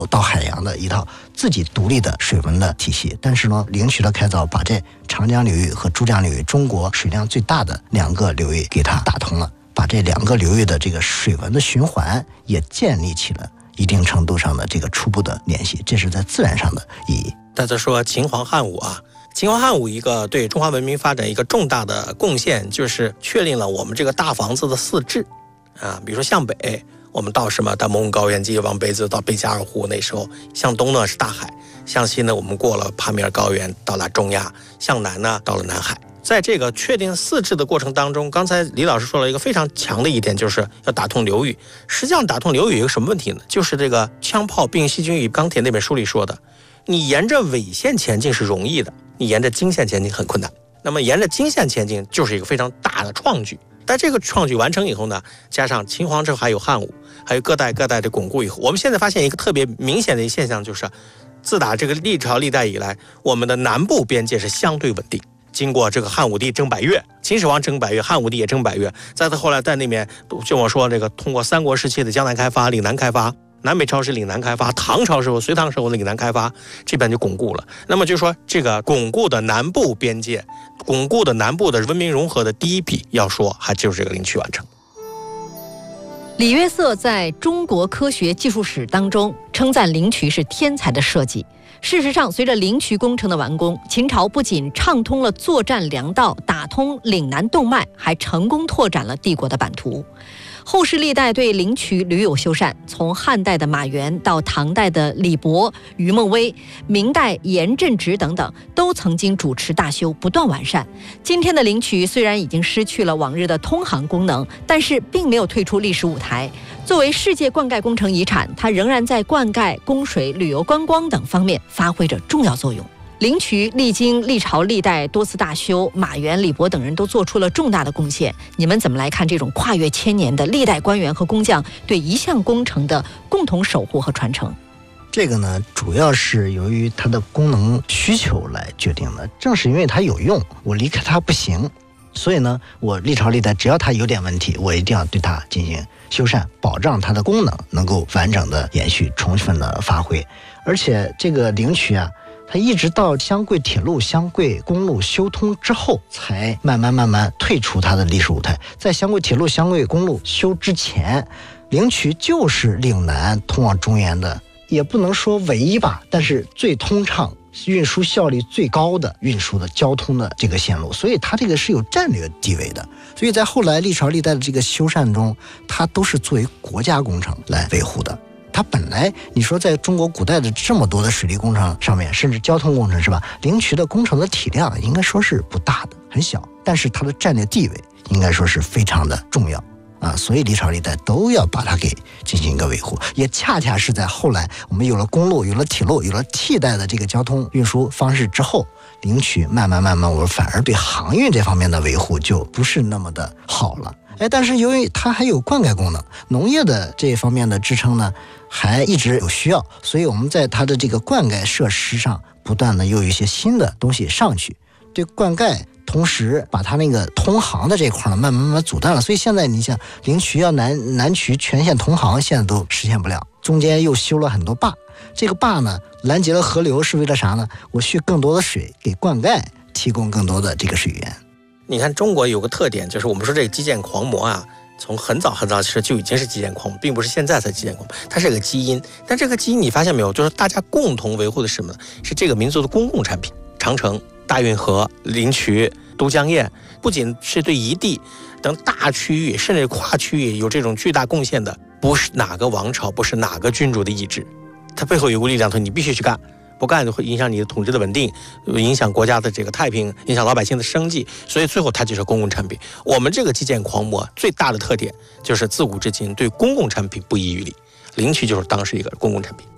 到海洋的一套自己独立的水文的体系。但是呢，灵渠的开凿把这长江流域和珠江流域中国水量最大的2个流域给它打通了，把这2个流域的这个水文的循环也建立起了一定程度上的这个初步的联系，这是在自然上的意义。 大家说秦皇汉武啊，秦皇汉武一个对中华文明发展一个重大的贡献，就是确立了我们这个大房子的4制啊。比如说向北，我们到什么到蒙古高原，继续往北走到贝加尔湖，那时候向东呢是大海，向西呢我们过了帕米尔高原到了中亚，向南呢到了南海。在这个确定4制的过程当中，刚才李老师说了一个非常强的一点，就是要打通流域。实际上打通流域有一个什么问题呢？就是这个枪炮、并细菌与钢铁那本书里说的，你沿着纬线前进是容易的，你沿着经线前进很困难。那么沿着经线前进就是一个非常大的创举。但这个创举完成以后呢，加上秦皇之后还有汉武，还有各代的巩固以后，我们现在发现一个特别明显的现象，就是自打这个历朝历代以来，我们的南部边界是相对稳定。经过这个汉武帝征百越，秦始皇征百越，汉武帝也征百越，再到后来在那边就我说这个通过三国时期的江南开发、岭南开发，南北朝时岭南开发，唐朝时候、隋唐时候的岭南开发，这边就巩固了。那么就说这个巩固的南部边界，巩固的南部的文明融合的第一笔，要说还就是这个灵渠完成。 李约瑟在中国科学技术史当中称赞灵渠是天才的设计。事实上，随着灵渠工程的完工，秦朝不仅畅通了作战粮道，打通岭南动脉，还成功拓展了帝国的版图。后世历代对灵渠屡有修缮，从汉代的马援到唐代的李博、于梦威，明代严振直等等，都曾经主持大修，不断完善。今天的灵渠虽然已经失去了往日的通航功能，但是并没有退出历史舞台。作为世界灌溉工程遗产，它仍然在灌溉、供水、旅游观光等方面发挥着重要作用。灵渠历经历朝历代多次大修，马援、李博等人都做出了重大的贡献。你们怎么来看这种跨越千年的历代官员和工匠对一项工程的共同守护和传承？ 这个呢，主要是由于它的功能需求来决定的。正是因为它有用，我离开它不行，所以呢，我历朝历代只要它有点问题，我一定要对它进行修缮，保障它的功能能够完整的延续、充分的发挥。而且这个灵渠啊，它一直到湘桂铁路、湘桂公路修通之后，才慢慢退出它的历史舞台。在湘桂铁路、湘桂公路修之前，灵渠就是岭南通往中原的，也不能说唯一吧，但是最通畅、运输效率最高的运输的交通的这个线路，所以它这个是有战略地位的。所以在后来历朝历代的这个修缮中，它都是作为国家工程来维护的。它本来你说在中国古代的这么多的水利工程上面，甚至交通工程是吧，灵渠的工程的体量应该说是不大的，很小，但是它的战略地位应该说是非常的重要啊，所以历朝历代都要把它给进行一个维护。也恰恰是在后来我们有了公路、有了铁路、有了替代的这个交通运输方式之后，灵渠慢慢我反而对航运这方面的维护就不是那么的好了。但是由于它还有灌溉功能，农业的这方面的支撑呢还一直有需要，所以我们在它的这个灌溉设施上不断的又有一些新的东西上去，对灌溉同时把它那个通航的这块呢慢慢阻断了。所以现在你像灵渠要南渠全线通航，现在都实现不了，中间又修了很多坝。这个坝呢拦截了河流是为了啥呢？我蓄更多的水给灌溉提供更多的这个水源。 你看中国有个特点，就是我们说这个基建狂魔啊，从很早其实就已经是基建狂魔，并不是现在才基建狂魔，它是个基因。但这个基因你发现没有，就是大家共同维护的是什么呢？是这个民族的公共产品。长城、大运河、灵渠、都江堰，不仅是对一地等大区域甚至跨区域有这种巨大贡献的，不是哪个王朝，不是哪个君主的意志，它背后有个力量说你必须去干，不干就会影响你的统治的稳定，影响国家的这个太平，影响老百姓的生计，所以最后它就是公共产品。我们这个基建狂魔最大的特点就是自古至今对公共产品不遗余力，灵渠就是当时一个公共产品。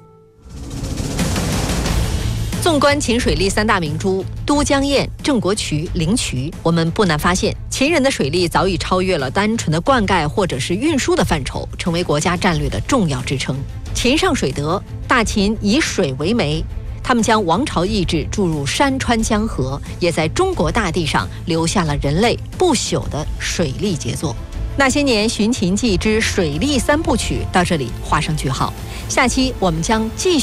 纵观秦水利3大明珠都江堰、郑国渠、灵渠，我们不难发现，秦人的水利早已超越了单纯的灌溉或者是运输的范畴，成为国家战略的重要支撑。秦上水德，大秦以水为媒，他们将王朝意志注入山川江河，也在中国大地上留下了人类不朽的水利杰作。 那些年寻秦记之水利三部曲到这里画上句号，下期我们将继续